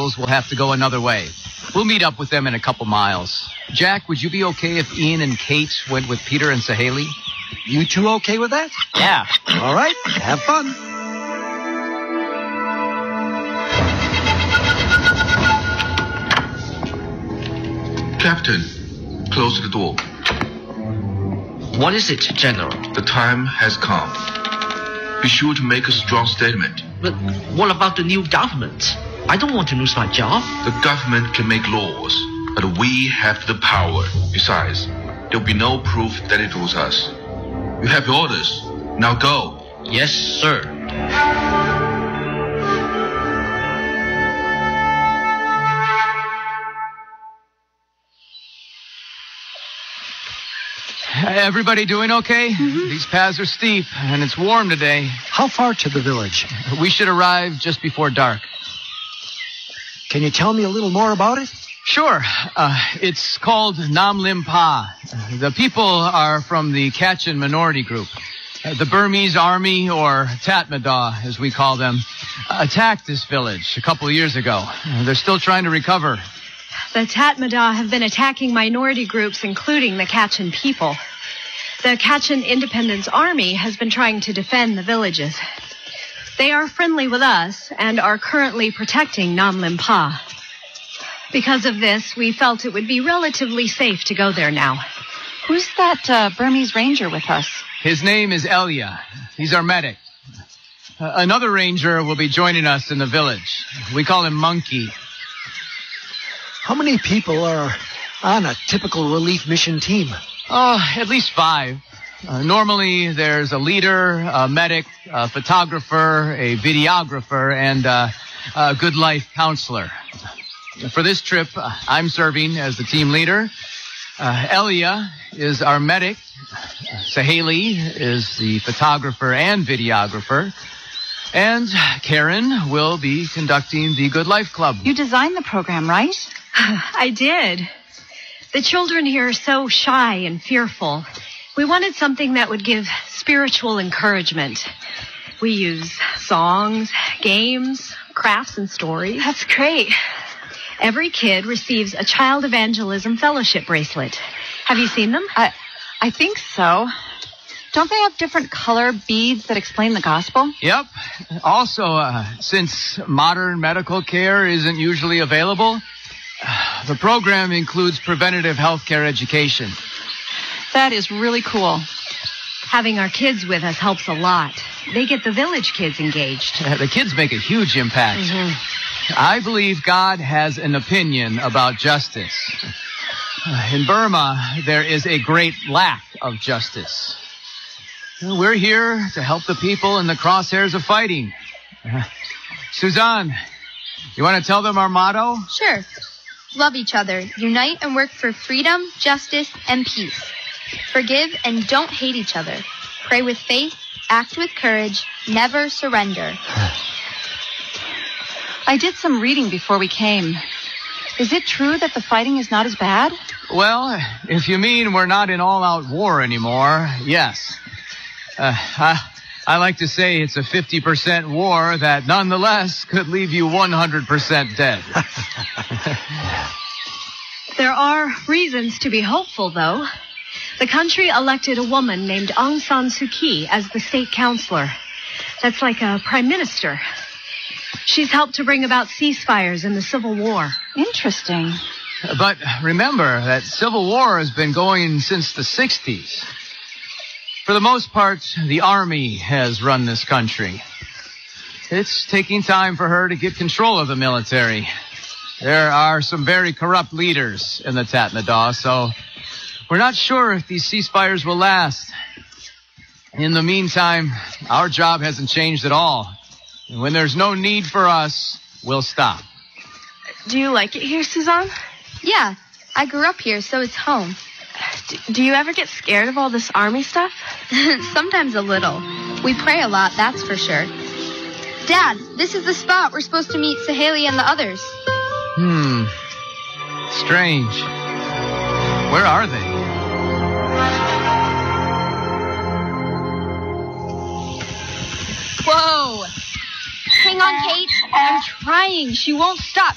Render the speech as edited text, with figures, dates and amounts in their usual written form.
vehicles will have to go another way. We'll meet up with them in a couple miles. Jack, would you be okay if Ian and Kate went with Peter and Saheli? You two okay with that? Yeah. All right, have fun. Captain, close the door. What is it, General? The time has come. Be sure to make a strong statement. But what about the new government? I don't want to lose my job. The government can make laws, but we have the power. Besides, there'll be no proof that it was us. You have your orders. Now go. Yes, sir. Everybody doing okay? Mm-hmm. These paths are steep, and it's warm today. How far to the village? We should arrive just before dark. Can you tell me a little more about it? Sure. It's called Nam Lim Pa. The people are from the Kachin minority group. The Burmese army, or Tatmadaw, as we call them, attacked this village a couple of years ago. They're still trying to recover. The Tatmadaw have been attacking minority groups, including the Kachin people. The Kachin Independence Army has been trying to defend the villages. They are friendly with us and are currently protecting Nam Lim Pa. Because of this, we felt it would be relatively safe to go there now. Who's that Burmese ranger with us? His name is Elia. He's our medic. Another ranger will be joining us in the village. We call him Monkey. How many people are on a typical relief mission team? Oh, at least 5. Normally, there's a leader, a medic, a photographer, a videographer, and a good life counselor. For this trip, I'm serving as the team leader. Elia is our medic. Saheli is the photographer and videographer. And Karen will be conducting the Good Life Club. You designed the program, right? I did. The children here are so shy and fearful. We wanted something that would give spiritual encouragement. We use songs, games, crafts, and stories. That's great. Every kid receives a Child Evangelism Fellowship bracelet. Have you seen them? I think so. Don't they have different color beads that explain the gospel? Yep. Also, since modern medical care isn't usually available, the program includes preventative health care education. That is really cool. Having our kids with us helps a lot. They get the village kids engaged. The kids make a huge impact. Mm-hmm. I believe God has an opinion about justice. In Burma, there is a great lack of justice. We're here to help the people in the crosshairs of fighting. Suzanne, you want to tell them our motto? Sure. Love each other, unite and work for freedom, justice, and peace. Forgive and don't hate each other. Pray with faith, act with courage, never surrender. I did some reading before we came. Is it true that the fighting is not as bad? Well, if you mean we're not in all-out war anymore, yes. I like to say it's a 50% war that nonetheless could leave you 100% dead. There are reasons to be hopeful, though. The country elected a woman named Aung San Suu Kyi as the state counselor. That's like a prime minister. She's helped to bring about ceasefires in the Civil War. Interesting. But remember that Civil War has been going since the 60s. For the most part, the army has run this country. It's taking time for her to get control of the military. There are some very corrupt leaders in the Tatmadaw, so we're not sure if these ceasefires will last. In the meantime, our job hasn't changed at all. And when there's no need for us, we'll stop. Do you like it here, Suzanne? Yeah, I grew up here, so it's home. Do you ever get scared of all this army stuff? Sometimes a little. We pray a lot, that's for sure. Dad, this is the spot we're supposed to meet Saheli and the others. Strange. Where are they? Whoa! Hang on, Kate. I'm trying. She won't stop.